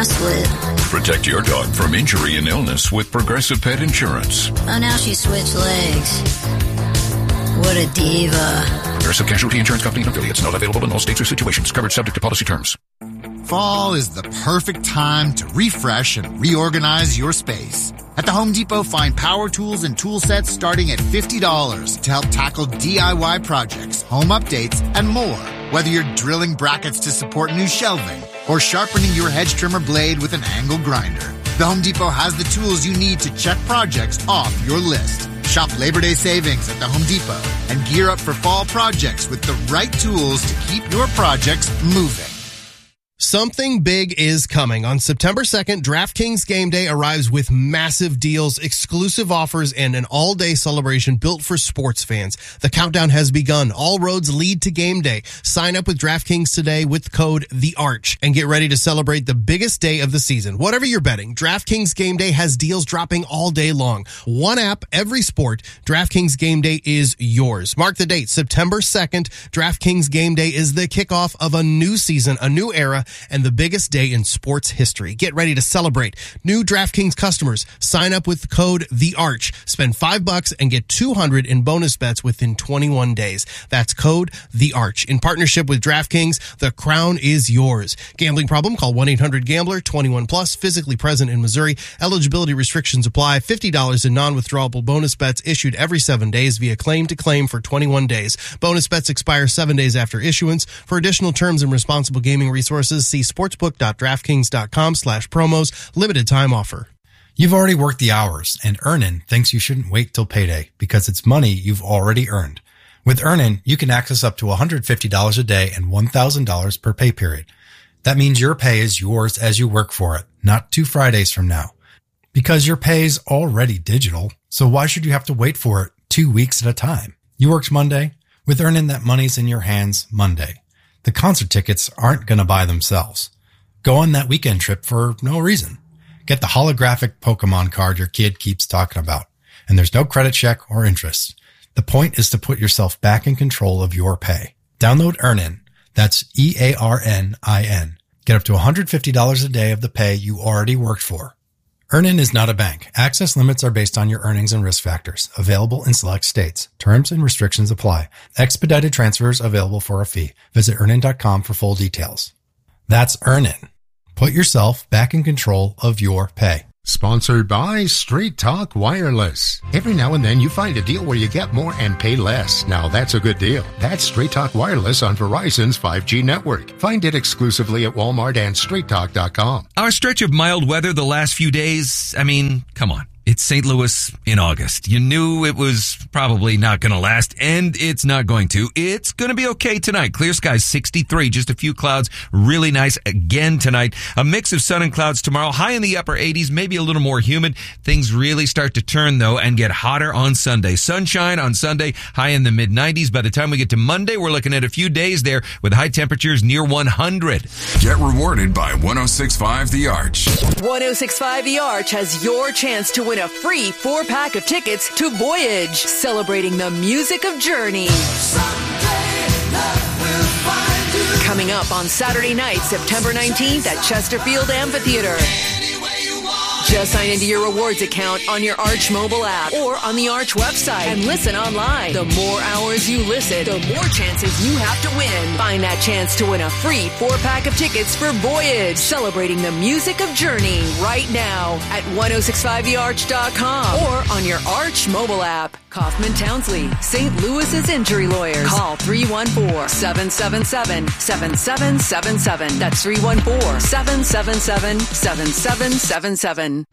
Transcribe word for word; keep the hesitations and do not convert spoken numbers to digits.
split. Protect your dog from injury and illness with Progressive Pet Insurance. Oh, now she switched legs. What a diva. Progressive Casualty Insurance Company and affiliates. Not available in all states or situations. Covered subject to policy terms. Fall is the perfect time to refresh and reorganize your space. At the Home Depot, find power tools and tool sets starting at fifty dollars to help tackle D I Y projects, home updates, and more. Whether you're drilling brackets to support new shelving or sharpening your hedge trimmer blade with an angle grinder, the Home Depot has the tools you need to check projects off your list. Shop Labor Day savings at the Home Depot and gear up for fall projects with the right tools to keep your projects moving. Something big is coming. On September second, DraftKings Game Day arrives with massive deals, exclusive offers, and an all-day celebration built for sports fans. The countdown has begun. All roads lead to Game Day. Sign up with DraftKings today with code THEARCH and get ready to celebrate the biggest day of the season. Whatever you're betting, DraftKings Game Day has deals dropping all day long. One app, every sport. DraftKings Game Day is yours. Mark the date, September second. DraftKings Game Day is the kickoff of a new season, a new era, and the biggest day in sports history. Get ready to celebrate. New DraftKings customers, sign up with the code THEARCH. Spend five bucks and get two hundred in bonus bets within twenty-one days. That's code THEARCH. In partnership with DraftKings, the crown is yours. Gambling problem? Call one eight hundred gambler, twenty-one plus, physically present in Missouri. Eligibility restrictions apply. fifty dollars in non-withdrawable bonus bets issued every seven days via claim to claim for twenty-one days. Bonus bets expire seven days after issuance. For additional terms and responsible gaming resources, see sportsbook.draftkings.com slash promos. Limited time offer. You've already worked the hours, and Earnin thinks you shouldn't wait till payday because it's money you've already earned. With Earnin, you can access up to one hundred fifty dollars a day and one thousand dollars per pay period. That means your pay is yours as you work for it, not two Fridays from now. Because your pay is already digital, so why should you have to wait for it two weeks at a time? You worked Monday. With Earnin, that money's in your hands Monday. The concert tickets aren't going to buy themselves. Go on that weekend trip for no reason. Get the holographic Pokemon card your kid keeps talking about. And there's no credit check or interest. The point is to put yourself back in control of your pay. Download Earnin. That's E A R N I N. Get up to one hundred fifty dollars a day of the pay you already worked for. Earnin is not a bank. Access limits are based on your earnings and risk factors. Available in select states. Terms and restrictions apply. Expedited transfers available for a fee. Visit earnin dot com for full details. That's Earnin. Put yourself back in control of your pay. Sponsored by Straight Talk Wireless. Every now and then you find a deal where you get more and pay less. Now that's a good deal. That's Straight Talk Wireless on Verizon's five G network. Find it exclusively at Walmart and straight talk dot com. Our stretch of mild weather the last few days, I mean, come on. It's Saint Louis in August. You knew it was probably not going to last, and it's not going to. It's going to be okay tonight. Clear skies, sixty-three, just a few clouds. Really nice again tonight. A mix of sun and clouds tomorrow. High in the upper eighties, maybe a little more humid. Things really start to turn, though, and get hotter on Sunday. Sunshine on Sunday, high in the mid nineties. By the time we get to Monday, we're looking at a few days there with high temperatures near one hundred. Get rewarded by one oh six point five The Arch. one oh six point five The Arch has your chance to win a free four-pack of tickets to Voyage, celebrating the music of Journey. Coming up on Saturday night, September nineteenth at Chesterfield Amphitheater. Just sign into your rewards account on your Arch mobile app or on the Arch website and listen online. The more hours you listen, the more chances you have to win. Find that chance to win a free four-pack of tickets for Voyage, celebrating the music of Journey right now at ten sixty-five the arch dot com or on your Arch mobile app. Kaufman Townsley, Saint Louis's injury lawyers. Call three one four, seven seven seven, seven seven seven seven. That's three one four, seven seven seven, seven seven seven seven.